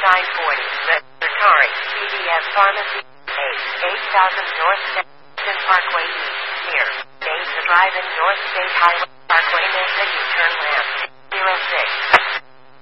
940, Atari, CVS Pharmacy, 8000 North State Parkway East, near Mesa Drive and North State Highway Parkway Mesa U-turn left, 06.